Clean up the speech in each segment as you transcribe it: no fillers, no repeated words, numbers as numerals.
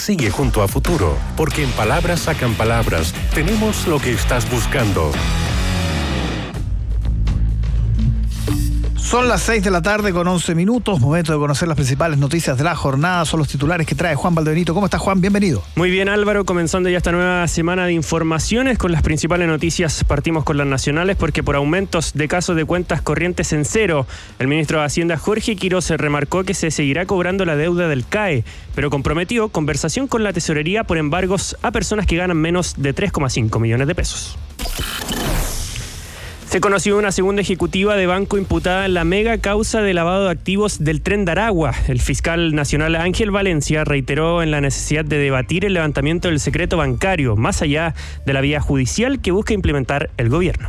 Sigue junto a Futuro, porque en palabras sacan palabras. Tenemos lo que estás buscando. Son las 6 de la tarde con 11 minutos, momento de conocer las principales noticias de la jornada. Son los titulares que trae Juan Valdebenito. ¿Cómo estás, Juan? Bienvenido. Muy bien, Álvaro, comenzando ya esta nueva semana de informaciones con las principales noticias. Partimos con las nacionales porque por aumentos de casos de cuentas corrientes en cero, el ministro de Hacienda Jorge Quiroz remarcó que se seguirá cobrando la deuda del CAE, pero comprometió conversación con la tesorería por embargos a personas que ganan menos de 3,5 millones de pesos. Se conoció una segunda ejecutiva de banco imputada en la mega causa de lavado de activos del Tren de Aragua. El fiscal nacional Ángel Valencia reiteró en la necesidad de debatir el levantamiento del secreto bancario, más allá de la vía judicial que busca implementar el gobierno.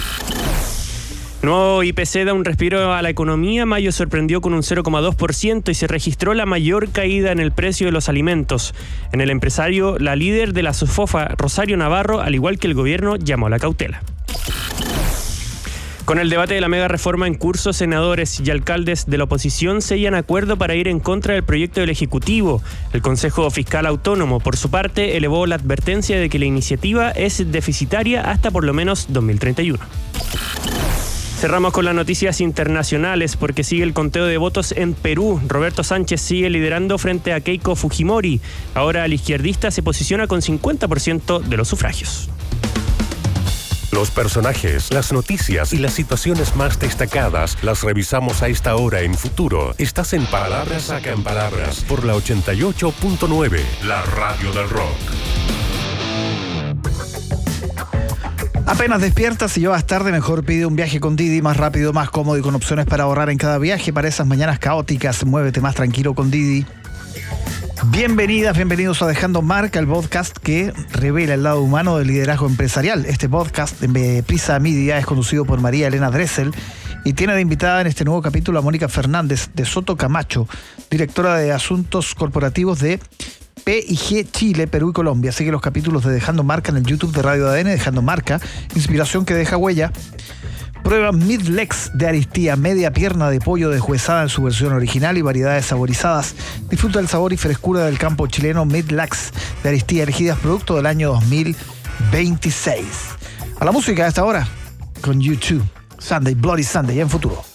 Nuevo IPC da un respiro a la economía. Mayo sorprendió con un 0,2% y se registró la mayor caída en el precio de los alimentos. En el empresario, la líder de la SOFOFA, Rosario Navarro, al igual que el gobierno, llamó a la cautela. Con el debate de la mega reforma en curso, senadores y alcaldes de la oposición sellan acuerdo para ir en contra del proyecto del Ejecutivo. El Consejo Fiscal Autónomo, por su parte, elevó la advertencia de que la iniciativa es deficitaria hasta por lo menos 2031. Cerramos con las noticias internacionales porque sigue el conteo de votos en Perú. Roberto Sánchez sigue liderando frente a Keiko Fujimori. Ahora el izquierdista se posiciona con 50% de los sufragios. Los personajes, las noticias y las situaciones más destacadas las revisamos a esta hora en Futuro. Estás en Palabras Sacan Palabras por la 88.9, la radio del rock. Apenas despiertas y llevas tarde, mejor pide un viaje con Didi, más rápido, más cómodo y con opciones para ahorrar en cada viaje. Para esas mañanas caóticas, muévete más tranquilo con Didi. Bienvenidas, bienvenidos a Dejando Marca, el podcast que revela el lado humano del liderazgo empresarial. Este podcast de Prisa Media es conducido por María Elena Dressel y tiene de invitada en este nuevo capítulo a Mónica Fernández de Soto Camacho, directora de Asuntos Corporativos de P&G Chile, Perú y Colombia. Sigue los capítulos de Dejando Marca en el YouTube de Radio ADN, Dejando Marca, inspiración que deja huella. Prueba Midlex de Aristía, media pierna de pollo deshuesada en su versión original y variedades saborizadas. Disfruta el sabor y frescura del campo chileno Midlex de Aristía, elegidas producto del año 2026. A la música a esta hora con U2, Sunday, Bloody Sunday, en Futuro.